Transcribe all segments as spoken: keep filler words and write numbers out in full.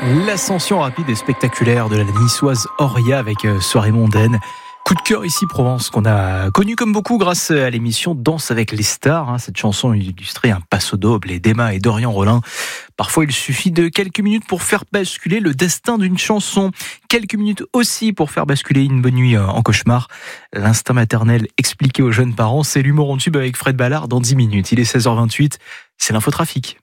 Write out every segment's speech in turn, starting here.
L'ascension rapide et spectaculaire de la niçoise Auria avec soirée mondaine. Coup de cœur ici Provence qu'on a connu comme beaucoup grâce à l'émission Danse avec les stars. Cette chanson illustrait un passo doble et d'Emma et Dorian Rollin. Parfois il suffit de quelques minutes pour faire basculer le destin d'une chanson. Quelques minutes aussi pour faire basculer une bonne nuit en cauchemar. L'instinct maternel expliqué aux jeunes parents, c'est l'humour en tube avec Fred Ballard dans dix minutes. Il est seize heures vingt-huit, c'est l'infotrafic.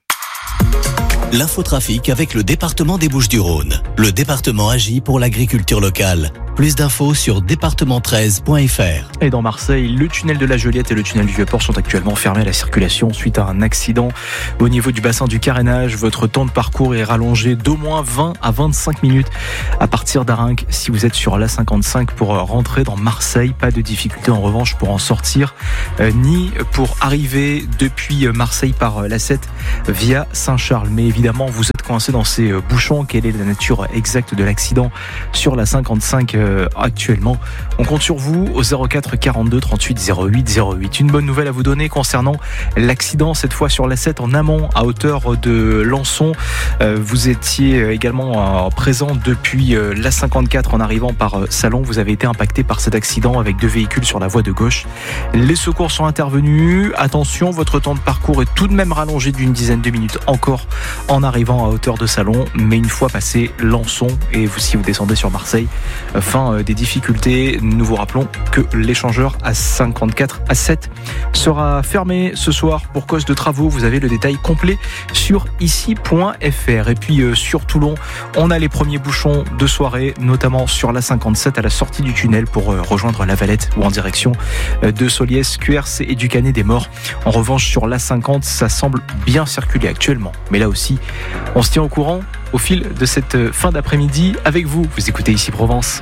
L'infotrafic avec le département des Bouches-du-Rhône. Le département agit pour l'agriculture locale. Plus d'infos sur département treize point f r. Et dans Marseille, le tunnel de la Joliette et le tunnel du Vieux-Port sont actuellement fermés à la circulation suite à un accident au niveau du bassin du carénage. Votre temps de parcours est rallongé d'au moins vingt à vingt-cinq minutes à partir d'Arinque si vous êtes sur l'A cinquante-cinq pour rentrer dans Marseille. Pas de difficulté en revanche pour en sortir, euh, ni pour arriver depuis Marseille par l'A sept via Saint-Charles. Mais évidemment, vous êtes coincé dans ces bouchons. Quelle est la nature exacte de l'accident sur l'A cinquante-cinq euh, actuellement? On compte sur vous au zéro quatre quarante-deux trente-huit zéro huit zéro huit. Une bonne nouvelle à vous donner concernant l'accident, cette fois sur l'A sept en amont à hauteur de Lançon. Euh, vous étiez également euh, présent depuis euh, l'A cinquante-quatre en arrivant par euh, Salon. Vous avez été impacté par cet accident avec deux véhicules sur la voie de gauche. Les secours sont intervenus. Attention, votre temps de parcours est tout de même rallongé d'une dizaine de minutes encore en arrivant à hauteur de Salon, mais une fois passé Lançon et vous, si vous descendez sur Marseille, fin euh, des difficultés. Nous vous rappelons que l'échangeur A cinquante-quatre A sept sera fermé ce soir pour cause de travaux. Vous avez le détail complet sur ici point f r. Et puis euh, sur Toulon, on a les premiers bouchons de soirée, notamment sur l'A cinquante-sept à la sortie du tunnel pour euh, rejoindre la Valette ou en direction euh, de Soliès, Cuers et du Canet des Morts. En revanche, sur l'A cinquante, ça semble bien circuler actuellement. Mais là aussi, on se tient au courant au fil de cette fin d'après-midi avec vous. Vous écoutez ici Provence.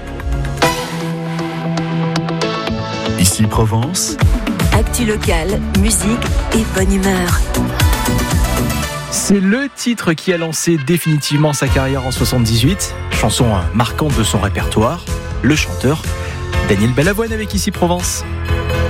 Ici Provence. Actu locale, musique et bonne humeur. C'est le titre qui a lancé définitivement sa carrière en soixante-dix-huit. Chanson marquante de son répertoire. Le chanteur Daniel Balavoine avec Ici Provence.